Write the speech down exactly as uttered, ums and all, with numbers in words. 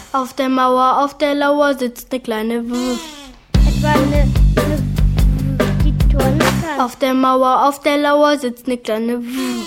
Auf der Mauer, auf der Lauer sitzt eine kleine W. Etwa eine, eine die turnen kann. Auf der Mauer, auf der Lauer sitzt eine kleine W.